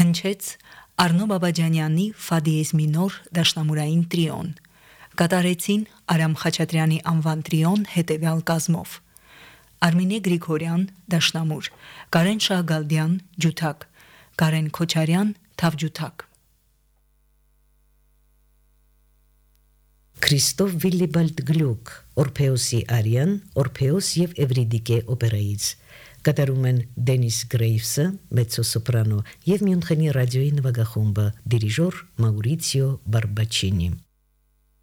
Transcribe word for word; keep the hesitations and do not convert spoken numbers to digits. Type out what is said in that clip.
հնչեց Արնո Բաբաջանյանի Ֆա դիեզ մինոր դաշնամուրային տրիոն, կատարեցին Արամ Խաչատրյանի անվան տրիոն հետևյալ կազմով. Արմինե Գրիգորյան դաշնամուր, Կարեն Շահգալդյան ջութակ, Կարեն Քոչարյան թավջութակ. Քրիստոֆ Վիլիբալդ Գլուկ, Օրփեոսի Արիան, Օրփեոս եւ Էվրիդիկե օպերայից, կատարում են Դենիս Գրեյվսը, մեծոսոպրանո, եւ Մյունխենի ռադիոյի նվագախումբը, դիրիժոր Մաուրիցիո Բարբաչինի.